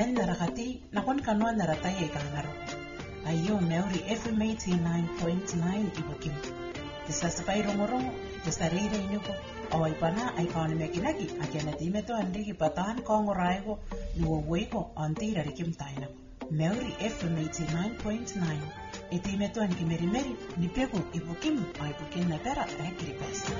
men narakati nakon kanwa naratay kanaro. Ayo Meuri FM 89.9 ibukim. Tisasapay rongo-rongo, tisarire inyuko. Away pa na ay kaunimekinagi. Akyanatime to andigi patahan kongoray ko. Nuwaway ko antira rikim tayo na. Meuri FM 89.9. Itime to ang kimeri-meri. Nipego ibukim ay bukin na pera rekiripes.